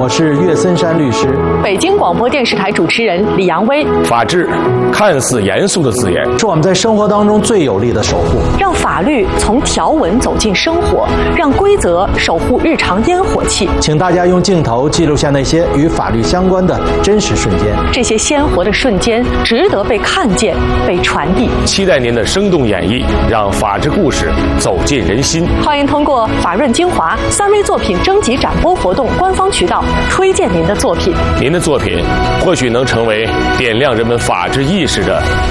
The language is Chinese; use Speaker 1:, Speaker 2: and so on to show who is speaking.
Speaker 1: 我是岳森山律师。
Speaker 2: 北京广播电视台主持人李阳威。
Speaker 3: 法治看似严肃的字眼，
Speaker 1: 是我们在生活当中最有力的守护。
Speaker 2: 让法律从条文走进生活，让规则守护日常烟火气。
Speaker 1: 请大家用镜头记录下那些与法律相关的真实瞬间。
Speaker 2: 这些鲜活的瞬间值得被看见、被传递。
Speaker 3: 期待您的生动演绎，让法治故事走进人心。
Speaker 2: 欢迎通过法润精华3V 作品征集展播活动官方渠道推荐您的作品。
Speaker 3: 您的作品或许能成为点亮人们法治意识的